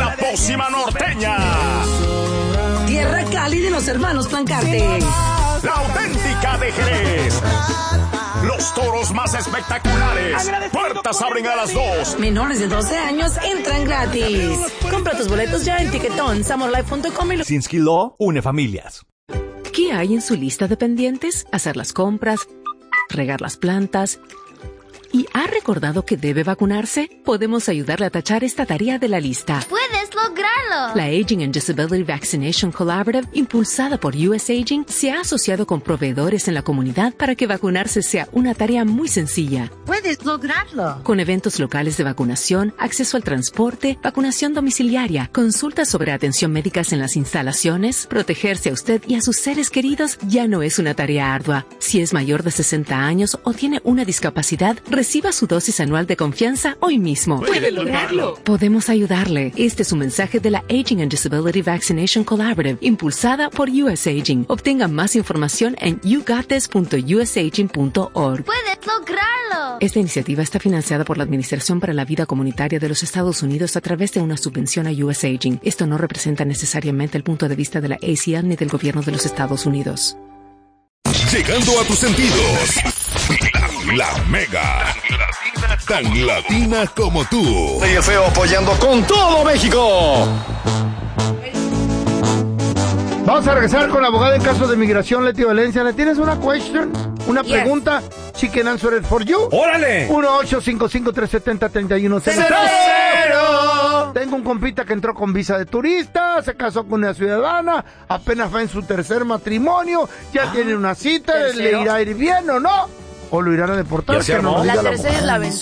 la pócima norteña. Tierra Cali de los hermanos Plancarte. La auténtica de Jerez. Los toros más espectaculares. Puertas abren a las 2. Menores de 12 años entran gratis. Compra tus boletos ya en Tiquetón, SummerLife.com y Sinski Law une familias. ¿Qué hay en su lista de pendientes? Hacer las compras, regar las plantas. ¿Y ha recordado que debe vacunarse? Podemos ayudarle a tachar esta tarea de la lista. ¡Puedes lograrlo! La Aging and Disability Vaccination Collaborative, impulsada por US Aging, se ha asociado con proveedores en la comunidad para que vacunarse sea una tarea muy sencilla. ¡Puedes lograrlo! Con eventos locales de vacunación, acceso al transporte, vacunación domiciliaria, consultas sobre atención médicas en las instalaciones, protegerse a usted y a sus seres queridos ya no es una tarea ardua. Si es mayor de 60 años o tiene una discapacidad, reciba su dosis anual de confianza hoy mismo. ¡Puede lograrlo! Podemos ayudarle. Este es un mensaje de la Aging and Disability Vaccination Collaborative, impulsada por US Aging. Obtenga más información en yougotis.usaging.org. ¡Puedes lograrlo! Esta iniciativa está financiada por la Administración para la Vida Comunitaria de los Estados Unidos a través de una subvención a US Aging. Esto no representa necesariamente el punto de vista de la ACL ni del gobierno de los Estados Unidos. Llegando a tus sentidos. La Mega. Tan latina como tú. Oye, feo apoyando con todo México. Vamos a regresar con la abogada en caso de migración, Leti Valencia. ¿Le tienes una question? ¿Una pregunta? She can answer it for you. ¡Órale! 1-855-370-3100. Tengo un compita que entró con visa de turista, se casó con una ciudadana, apenas va en su tercer matrimonio, ya tiene una cita, ¿le irá a ir bien o no? ¿O lo irán a deportar? La tercera es la vencida.